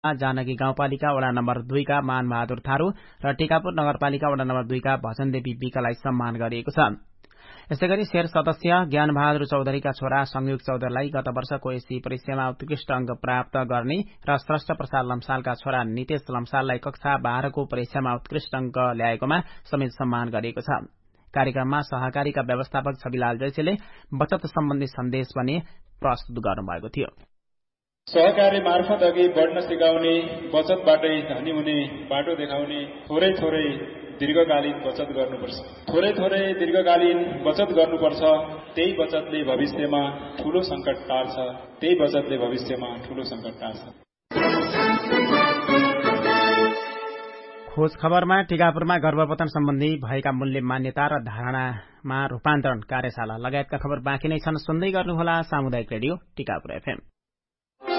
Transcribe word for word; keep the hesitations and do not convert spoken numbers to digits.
जानकी गाउँपालिका वडा नम्बर दुईका मान बहादुर थारू र टिकापुर नगरपालिका वडा नम्बर दुईका भजनदेवी विकलाई सम्मान गरिएको छ। यसैगरी शेर सदस्य ज्ञान बहादुर चौधरीका छोरा संयुग चौधरीलाई गत वर्षको एससी परीक्षामा उत्कृष्ट अंक प्राप्त गर्ने र श्रेष्ठ प्रसाद लम्सालका छोरा नितेश लम्साललाई कक्षा बाह्रको परीक्षामा उत्कृष्ट अंक ल्याएकोमा समेत सम्मान गरिएको छ। कार्यक्रममा सहकारीका व्यवस्थापक छविलाल जैसेले बचत सम्बन्धी सन्देश पनि प्रस्तुत गर्नुभएको थियो। सहकारी मार्फत अघि बढ्न सिकाउने, बचतबाटै धनी हुने बाटो देखाउने, थोरै थोरै दीर्घकालीन बचत गर्नुपर्छ। थोरै थोरै दीर्घकालीन बचत गर्नुपर्छ। त्यही बचतले भविष्यमा ठूलो संकट टार्छ। त्यही बचतले भविष्यमा ठूलो संकट टार्छ। खोज खबरमा टिकापुरमा गर्भपतन सम्बन्धी भएका मूल्य मान्यता र धारणामा रूपान्तरण कार्यशाला लगायतका खबर बाँकी नै छन्। सुन्दै गर्नुहोला सामुदायिक रेडियो टिकापुर एफएम।